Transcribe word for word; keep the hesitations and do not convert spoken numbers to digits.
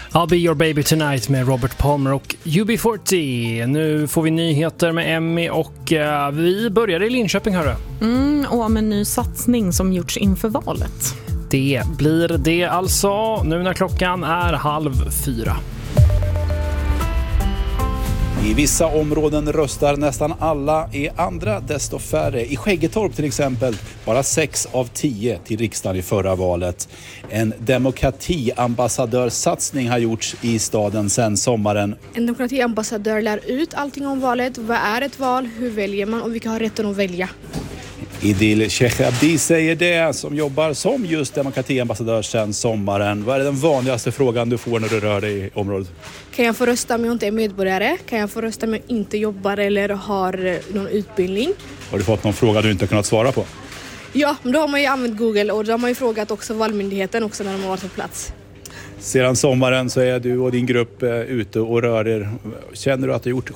I'll be your baby tonight med Robert Palmer och U B fyrtio. Nu får vi nyheter med Emmy och uh, vi börjar i Linköping, hörru. Mm, och om en ny satsning som gjorts inför valet. Det blir det alltså nu när klockan är halv fyra. I vissa områden röstar nästan alla, i andra desto färre. I Skäggetorp till exempel, bara sex av tio till riksdagen i förra valet. En demokratiambassadörsatsning har gjorts i staden sedan sommaren. En demokratiambassadör lär ut allting om valet. Vad är ett val? Hur väljer man? Och vilka har rätten att välja? Idil Shekhabdi säger det, som jobbar som just demokratiambassadör sedan sommaren. Vad är den vanligaste frågan du får när du rör dig i området? Kan jag få rösta om jag inte är medborgare? Kan jag få rösta om jag inte jobbar eller har någon utbildning? Har du fått någon fråga du inte har kunnat svara på? Ja, men då har man ju använt Google och då har man ju frågat också valmyndigheten också när de har varit på plats. Sedan sommaren så är du och din grupp ute och rör er. Känner du att du har gjort